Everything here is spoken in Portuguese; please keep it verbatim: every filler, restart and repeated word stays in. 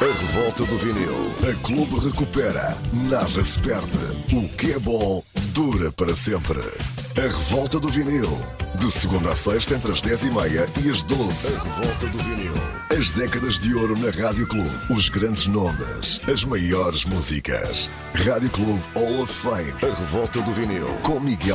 A revolta do vinil. A Clube recupera. Nada se perde. O que é bom dura para sempre. A revolta do vinil. De segunda a sexta entre as dez e meia e as doze. A revolta do vinil. As décadas de ouro na Rádio Clube. Os grandes nomes. As maiores músicas. Rádio Clube Hall of Fame. A revolta do vinil. Com Miguel